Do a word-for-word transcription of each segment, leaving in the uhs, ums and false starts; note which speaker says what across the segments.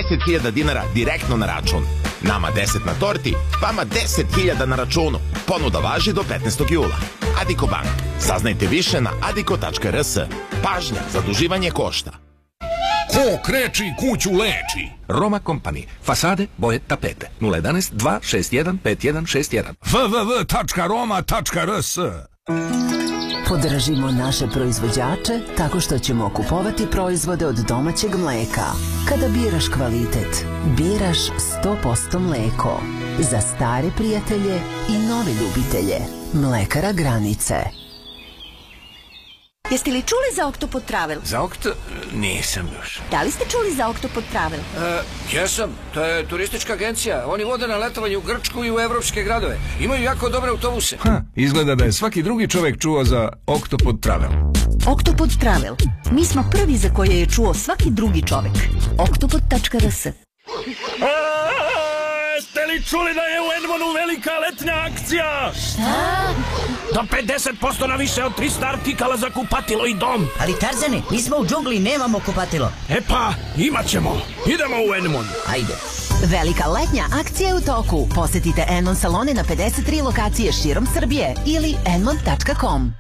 Speaker 1: deset hiljada dinara direktno na račun. Nama deset na torti, vama deset hiljada na računu. Ponuda važi do petnaestog jula. Adiko Bank. Saznajte više na adiko tačka er es. Pažnja, zaduživanje košta.
Speaker 2: Ko kreči, kuću leči.
Speaker 3: Roma Company. Fasade, boje, tapete. nula jedanaest dva šest jedan pet jedan šest jedan.
Speaker 2: w w w tačka roma tačka er es.
Speaker 4: Podržimo naše proizvođače tako što ćemo kupovati proizvode od domaćeg mleka. Kada biraš kvalitet, biraš sto posto mleko. Za stare prijatelje i nove ljubitelje. Mlekara Granice.
Speaker 5: Jeste li čuli za Oktopod Travel?
Speaker 6: Za Okt... nisam još.
Speaker 5: Da li ste čuli za Oktopod Travel?
Speaker 6: E, jesam, to je turistička agencija. Oni vode na letovanje u Grčku i u evropske gradove. Imaju jako dobre autobuse.
Speaker 2: Ha, izgleda da je svaki drugi čovek čuo za Oktopod Travel.
Speaker 5: Oktopod Travel. Mi smo prvi za koje je čuo svaki drugi čovek. oktopod tačka er es.
Speaker 7: Ste li čuli da je u Edmonu velika letnja akcija?
Speaker 5: Šta?
Speaker 7: Do pedeset posto na više od trista artikala za kupatilo i dom.
Speaker 8: Ali Tarzane, mi smo u džungli, nemamo kupatilo.
Speaker 7: E pa, imat ćemo. Idemo u Edmon.
Speaker 8: Ajde.
Speaker 4: Velika letnja akcija je u toku. Posetite Enmon salone na pedeset tri lokacije širom Srbije ili enmon tačka com.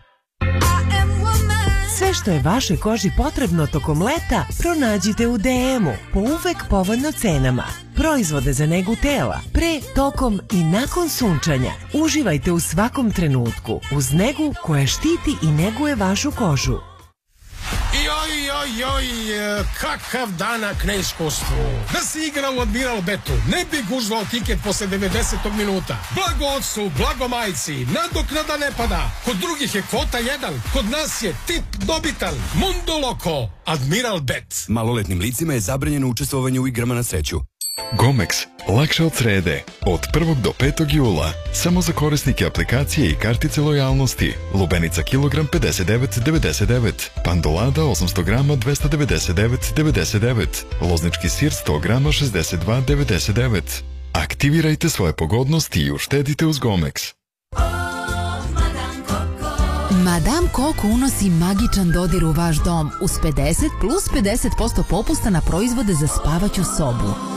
Speaker 9: Sve što je vašoj koži potrebno tokom leta, pronađite u de emu po uvek povoljno cenama. Proizvode za negu tela, pre, tokom i nakon sunčanja. Uživajte u svakom trenutku uz negu koja štiti i neguje vašu kožu.
Speaker 10: Joj, joj, joj, kakav danak na iskustvu. Da si igrao u Admiral Betu, ne bi gužvao tiket posle devedesetog minuta. Blago ocu, blago majci, nadoknada ne pada. Kod drugih je kvota jedan, kod nas je tip dobitan. Mundo Loco, Admiral Bet.
Speaker 11: Maloletnim licima je zabranjeno učestvovanje u igrama na sreću.
Speaker 12: Gomex, lakše od srede. Od prvog do petog jula. Samo za korisnike aplikacije i kartice lojalnosti. Lubenica kilogram pedeset devet devedeset devet. Pandolada osamsto grama dvesta devedeset devet devedeset devet. Loznički sir sto grama šezdeset dva devedeset devet. Aktivirajte svoje pogodnosti i uštedite uz Gomex.
Speaker 13: Madame Coco unosi magičan dodir u vaš dom uz pedeset plus pedeset posto popusta na proizvode za spavaću sobu.